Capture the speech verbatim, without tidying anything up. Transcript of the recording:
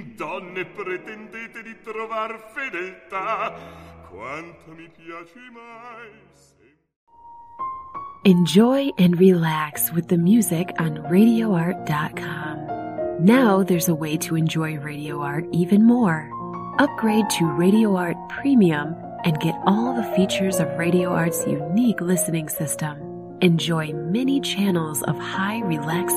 donne pretendete di trovar fedeltà, quanto mi piace mai. Enjoy and relax with the music on radio art dot com. Now there's a way to enjoy Radio Art even more. Upgrade to Radio Art Premium and get all the features of Radio Art's unique listening system. Enjoy many channels of high relaxation